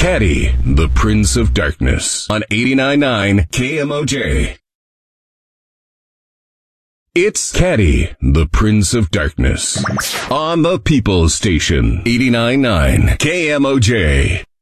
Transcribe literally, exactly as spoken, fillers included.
Caddy, the Prince of Darkness, on eighty-nine point nine K M O J. It's Caddy, the Prince of Darkness, on the People's Station, eighty-nine point nine K M O J.